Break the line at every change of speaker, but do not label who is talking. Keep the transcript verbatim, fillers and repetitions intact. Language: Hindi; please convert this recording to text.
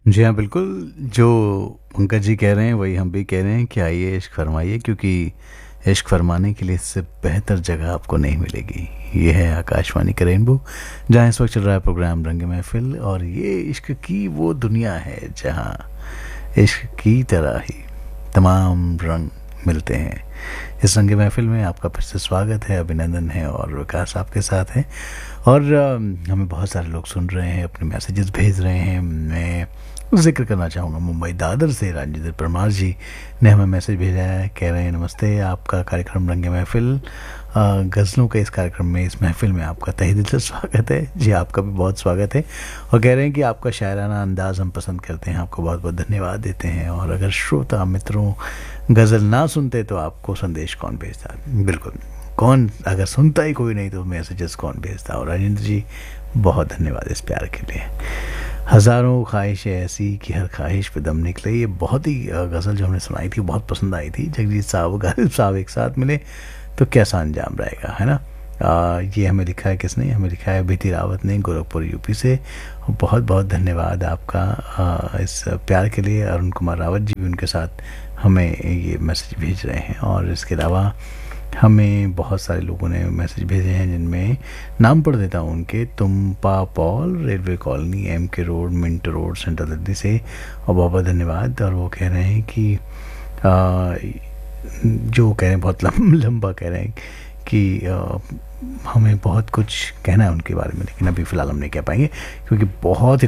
जी हाँ, बिल्कुल, जो पंकज जी कह रहे हैं वही हम भी कह रहे हैं कि आइए इश्क फरमाइए, क्योंकि इश्क फरमाने के लिए इससे बेहतर जगह आपको नहीं मिलेगी। ये है आकाशवाणी का रेनबो, जहाँ इस वक्त चल रहा है प्रोग्राम रंग महफिल, और ये इश्क की वो दुनिया है जहाँ इश्क की तरह ही तमाम रंग मिलते हैं। इस रंग महफिल में आपका फिर से स्वागत है, अभिनंदन है और विकास आपके साथ है। और अ, हमें बहुत सारे लोग सुन रहे हैं, अपने मैसेजेस भेज रहे हैं। मैं जिक्र करना चाहूँगा मुंबई दादर से राजेंद्र परमार जी ने हमें मैसेज भेजा है। कह रहे हैं नमस्ते, आपका कार्यक्रम रंग महफिल, अ, गज़लों के इस कार्यक्रम में, इस महफिल में आपका तहे दिल से स्वागत है। जी, आपका भी बहुत स्वागत है। और कह रहे हैं कि आपका शायराना अंदाज़ हम पसंद करते हैं, आपको बहुत बहुत धन्यवाद देते हैं। और अगर श्रोता मित्रों गज़ल ना सुनते तो आपको संदेश कौन भेजता? बिल्कुल, कौन, अगर सुनता ही कोई नहीं तो मैसेजेस कौन भेजता? और राजेंद्र जी, बहुत धन्यवाद इस प्यार के लिए। हज़ारों ख्वाहिशें ऐसी कि हर ख्वाहिश पे दम निकले, ये बहुत ही अ, गज़ल जो हमने सुनाई थी बहुत पसंद आई थी। जगजीत साहब, गालिब साहब एक साथ मिले तो कैसा अंजाम रहेगा, है ना? आ, ये हमें लिखा है किसने? हमें लिखा है बीती रावत ने, गोरखपुर यूपी से। बहुत बहुत धन्यवाद आपका आ, इस प्यार के लिए। अरुण कुमार रावत जी भी उनके साथ हमें ये मैसेज भेज रहे हैं। और इसके अलावा हमें बहुत सारे लोगों ने मैसेज भेजे हैं, जिनमें नाम पढ़ देता हूँ उनके। तुम्पा पॉल, रेलवे कॉलोनी, एम के road, Minto road, central Delhi से। और बहुत बहुत धन्यवाद। और वो कह रहे हैं कि आ, जो कह रहे हैं बहुत लम, लंबा कह रहे हैं कि आ, हमें बहुत कुछ कहना है उनके बारे में, लेकिन अभी फ़िलहाल हम नहीं कह पाएंगे क्योंकि बहुत